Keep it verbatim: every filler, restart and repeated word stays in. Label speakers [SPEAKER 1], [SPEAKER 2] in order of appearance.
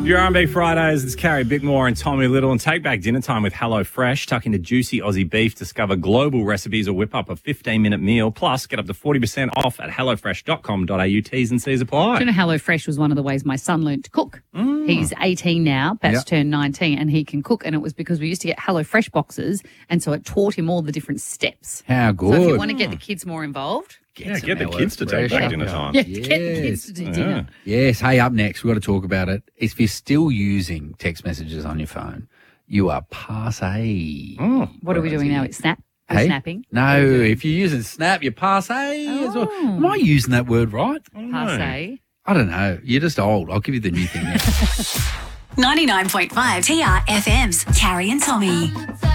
[SPEAKER 1] Your R and B Fridays, it's Carrie Bickmore and Tommy Little, and take back dinner time with HelloFresh. Tuck into juicy Aussie beef, discover global recipes, or whip up a fifteen-minute meal. Plus, get up to forty percent off at hellofresh dot com dot a u. T's and C's apply.
[SPEAKER 2] Do you know HelloFresh was one of the ways my son learned to cook?
[SPEAKER 1] Mm.
[SPEAKER 2] He's eighteen now, Pat's
[SPEAKER 3] Yep.
[SPEAKER 2] turned nineteen, and he can cook, and it was because we used to get HelloFresh boxes, and so it taught him all the different steps.
[SPEAKER 3] How good.
[SPEAKER 2] So if you want to get the kids more involved,
[SPEAKER 1] Yeah,
[SPEAKER 3] some
[SPEAKER 1] get the kids to take
[SPEAKER 3] HelloFresh.
[SPEAKER 1] back dinner time.
[SPEAKER 2] yeah, get the kids to do
[SPEAKER 3] Yes.
[SPEAKER 2] dinner.
[SPEAKER 3] Yes. Hey, up next, we've got to talk about it. If you're still using text messages on your phone, you are passe.
[SPEAKER 1] Oh.
[SPEAKER 2] What are we doing now? It's snap. We're
[SPEAKER 3] Hey?
[SPEAKER 2] snapping.
[SPEAKER 3] No, if you're using Snap, you're passe. as well. Am I using that word right?
[SPEAKER 2] Passe.
[SPEAKER 3] I don't know. You're just old. I'll give you the new thing now.
[SPEAKER 4] ninety-nine point five T R F M's Carrie and Tommy.